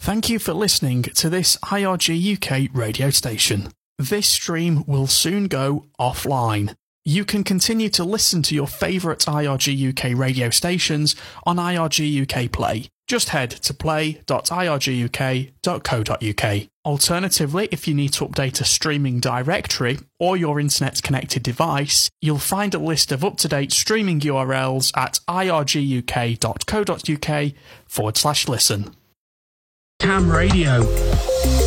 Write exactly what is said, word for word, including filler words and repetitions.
Thank you for listening to this I R G U K radio station. This stream will soon go offline. You can continue to listen to your favourite I R G U K radio stations on I R G U K Play. Just head to play dot I R G U K dot co dot U K. Alternatively, if you need to update a streaming directory or your internet-connected device, you'll find a list of up-to-date streaming U R Ls at I R G U K dot co dot U K forward slash listen. Ham Radio.